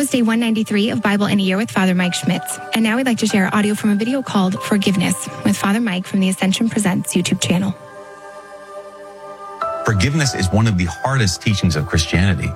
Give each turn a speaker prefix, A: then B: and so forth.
A: was day 193 of Bible in a Year with Father Mike Schmitz. And now we'd like to share audio from a video called Forgiveness with Father Mike from the Ascension Presents YouTube channel.
B: Forgiveness is one of the hardest teachings of Christianity.